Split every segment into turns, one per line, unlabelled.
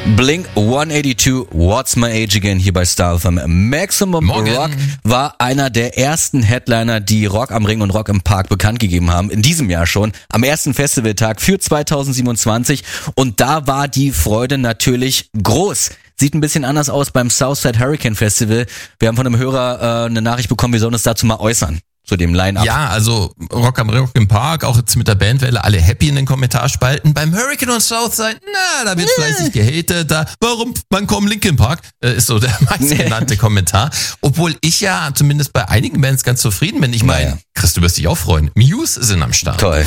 Blink 182, What's My Age Again hier bei Style FM. Maximum
Morgen.
Rock war einer der ersten Headliner, die Rock am Ring und Rock im Park bekannt gegeben haben. In diesem Jahr schon, am ersten Festivaltag für 2027. Und da war die Freude natürlich groß. Sieht ein bisschen anders aus beim Southside Hurricane Festival. Wir haben von einem Hörer eine Nachricht bekommen, wir sollen uns dazu mal äußern. Zu dem Line-Up.
Ja, also Rock am Rock im Park, auch jetzt mit der Bandwelle, alle happy in den Kommentarspalten. Beim Hurricane und Southside, da wird fleißig gehatet. Wann kommen Linkin Park? Ist so der meistgenannte Kommentar. Obwohl ich ja zumindest bei einigen Bands ganz zufrieden bin. Ich meine, Chris, du wirst dich auch freuen. Muse sind am Start.
Toll.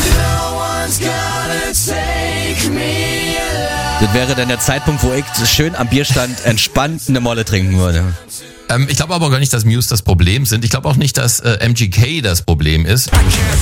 Das wäre dann der Zeitpunkt, wo ich schön am Bierstand entspannt eine Molle trinken würde.
Ich glaube aber gar nicht, dass Muse das Problem sind. Ich glaube auch nicht, dass MGK das Problem ist.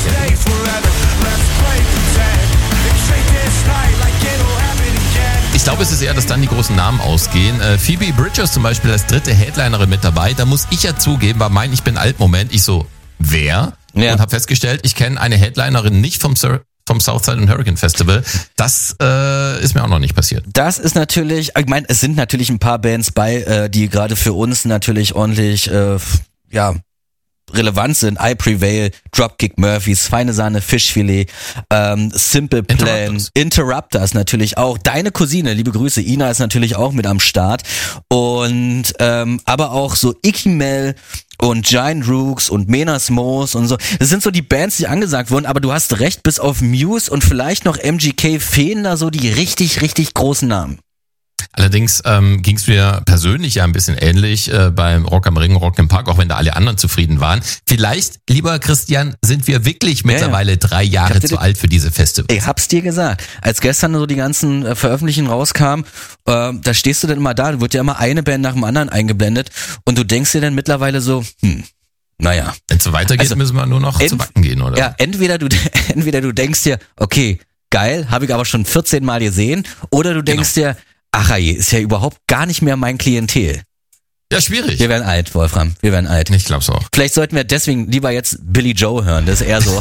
Ich glaube, es ist eher, dass dann die großen Namen ausgehen. Phoebe Bridgers zum Beispiel als dritte Headlinerin mit dabei. Da muss ich ja zugeben, war mein Ich bin alt Moment. Ich so, wer? Ja. Und habe festgestellt, ich kenne eine Headlinerin nicht vom Southside und Hurricane Festival. Das ist mir auch noch nicht passiert.
Das ist natürlich, ich meine, es sind natürlich ein paar Bands bei, die gerade für uns natürlich ordentlich, relevant sind. I Prevail, Dropkick Murphys, Feine Sahne, Fischfilet, Simple Plan, Interrupters natürlich auch. Deine Cousine, liebe Grüße, Ina ist natürlich auch mit am Start. Und aber auch so Icky Mel und Giant Rooks und Menas Moos und so. Das sind so die Bands, die angesagt wurden, aber du hast recht, bis auf Muse und vielleicht noch MGK fehlen da so die richtig, richtig großen Namen.
Allerdings ging es mir persönlich ja ein bisschen ähnlich beim Rock am Ring, Rock im Park, auch wenn da alle anderen zufrieden waren. Vielleicht, lieber Christian, sind wir wirklich mittlerweile 3 Jahre zu alt für diese Festivals.
Ich hab's dir gesagt. Als gestern so die ganzen Veröffentlichungen rauskamen, da stehst du dann immer da, wird ja immer eine Band nach dem anderen eingeblendet und du denkst dir dann mittlerweile so, naja.
Wenn es so weitergeht, müssen wir nur noch zu Backen gehen, oder?
Ja, entweder du denkst dir, okay, geil, habe ich aber schon 14 Mal gesehen, oder du denkst dir, ach je, ist ja überhaupt gar nicht mehr mein Klientel.
Ja, schwierig.
Wir werden alt, Wolfram. Wir werden alt.
Ich glaub's auch.
Vielleicht sollten wir deswegen lieber jetzt Billy Joe hören. Das ist eher so.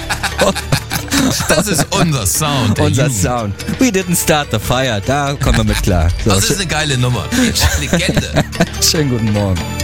Das ist unser Sound.
Unser Sound. We didn't start the fire. Da kommen wir mit klar. So.
Das ist eine geile Nummer. Legende.
Schönen guten Morgen.